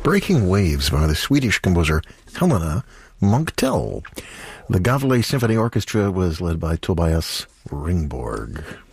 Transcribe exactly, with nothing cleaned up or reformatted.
Breaking Waves by the Swedish composer Helena Munktell. The Gavle Symphony Orchestra was led by Tobias Ringborg.